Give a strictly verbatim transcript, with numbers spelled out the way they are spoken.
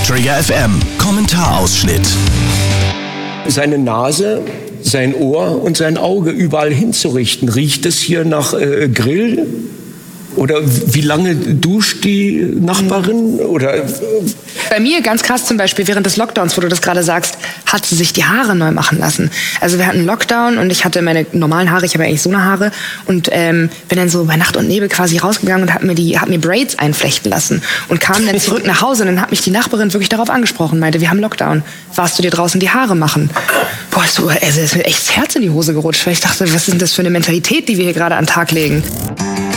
Trigger F M Kommentarausschnitt. Seine Nase, sein Ohr und sein Auge überall hinzurichten. Riecht es hier nach äh, Grill? Oder wie lange duscht die Nachbarin? Oder bei mir ganz krass zum Beispiel während des Lockdowns, wo du das gerade sagst, hat sie sich die Haare neu machen lassen. Also wir hatten Lockdown und ich hatte meine normalen Haare, ich habe ja eigentlich so eine Haare und ähm, bin dann so bei Nacht und Nebel quasi rausgegangen und hab mir die, hab mir Braids einflechten lassen und kam dann zurück nach Hause und dann hat mich die Nachbarin wirklich darauf angesprochen, meinte, wir haben Lockdown, warst du dir draußen die Haare machen? Boah, so, also, es ist mir echt das Herz in die Hose gerutscht, weil ich dachte, was ist denn das für eine Mentalität, die wir hier gerade an den Tag legen?